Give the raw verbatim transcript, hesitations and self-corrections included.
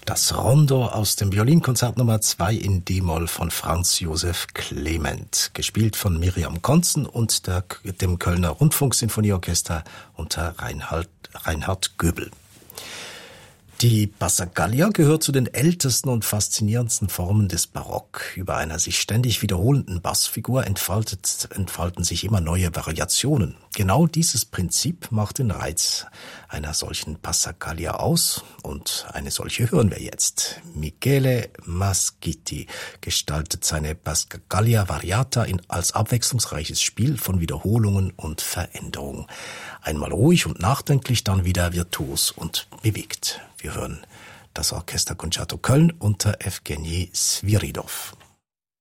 Das Rondo aus dem Violinkonzert Nummer zwei in D-Moll von Franz Josef Clement, gespielt von Miriam Konzen und der, dem Kölner Rundfunksinfonieorchester unter Reinhard, Reinhard Göbel. Die Passacaglia gehört zu den ältesten und faszinierendsten Formen des Barock. Über einer sich ständig wiederholenden Bassfigur entfaltet, entfalten sich immer neue Variationen. Genau dieses Prinzip macht den Reiz einer solchen Passacaglia aus, und eine solche hören wir jetzt. Michele Mascitti gestaltet seine Passacaglia Variata in, als abwechslungsreiches Spiel von Wiederholungen und Veränderungen. Einmal ruhig und nachdenklich, dann wieder virtuos und bewegt. Wir hören das Orchester Concerto Köln unter Evgeny Sviridov.